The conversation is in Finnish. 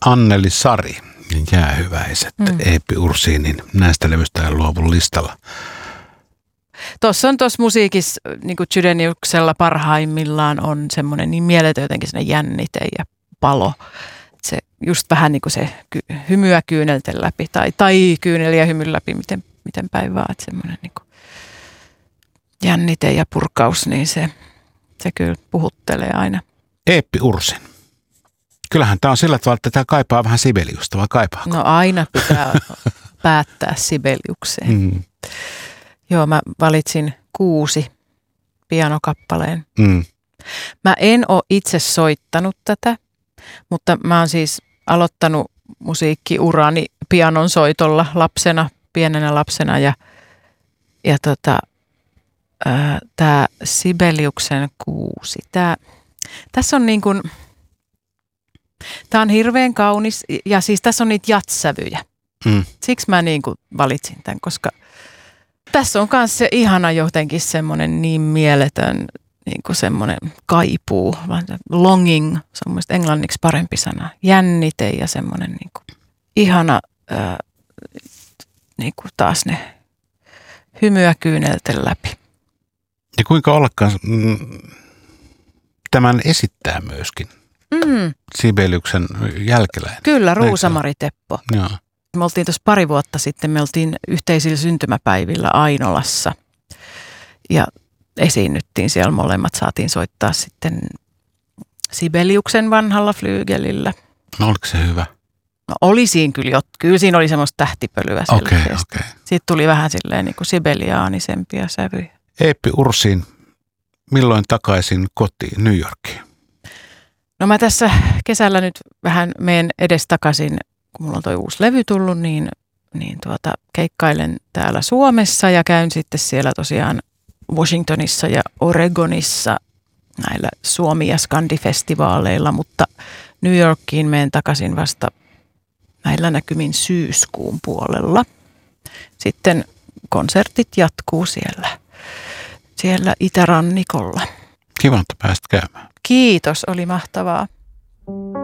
Anneli Sari ja Jäähyväiset, Eeppi Ursinin näistä levyistä en luovu listalla. Tuossa musiikissa, niin kuin Chydeniuksella parhaimmillaan on semmoinen niin mieletön jotenkin semmoinen jännite ja palo. Se just vähän niin kuin se hymyä kyynelten läpi tai kyyneliä hymyn läpi, miten päin vaan. Että semmoinen niin kuin jännite ja purkaus, niin se kyllä puhuttelee aina. Eeppi Ursin. Kyllähän tämä on sillä tavalla, että tämä kaipaa vähän Sibeliusta, vai kaipaako? No aina pitää päättää Sibeliukseen. Joo, mä valitsin 6 pianokappaleen. Mä en ole itse soittanut tätä, mutta mä oon siis aloittanut musiikkiurani pianon soitolla pienenä lapsena ja tämä Sibeliuksen 6. Tässä on niin kuin, tämä on hirveän kaunis ja siis tässä on niitä jatsävyjä. Siksi mä niin kuin valitsin tämän, koska tässä on myös se ihana jotenkin semmoinen niin mieletön niin kuin semmoinen kaipuu, longing, se on mielestäni englanniksi parempi sana, jännite ja semmoinen niin kuin ihana niin kuin taas ne hymyä kyynelten läpi. Ja kuinka ollakaan tämän esittää myöskin Sibeliuksen jälkeläinen. Kyllä, Ruusa-Mari Teppo. Joo. Me oltiin tuossa pari vuotta sitten, me oltiin yhteisillä syntymäpäivillä Ainolassa ja esiinnyttiin siellä molemmat. Saatiin soittaa sitten Sibeliuksen vanhalla flyygelillä. No oliko se hyvä? No oli siinä kyllä siinä oli semmoista tähtipölyä selkeästi. Okay. Siitä tuli vähän silleen niin kuin sibeliaanisempia sävyjä. Eeppi Ursin, milloin takaisin kotiin New Yorkiin? No mä tässä kesällä nyt vähän menen edestakaisin, kun mulla on toi uusi levy tullut, niin keikkailen täällä Suomessa ja käyn sitten siellä tosiaan Washingtonissa ja Oregonissa näillä Suomi- ja Skandifestivaaleilla, mutta New Yorkiin menen takaisin vasta näillä näkymin syyskuun puolella. Sitten konsertit jatkuu siellä itärannikolla. Kiva, että pääsit käymään. Kiitos, oli mahtavaa.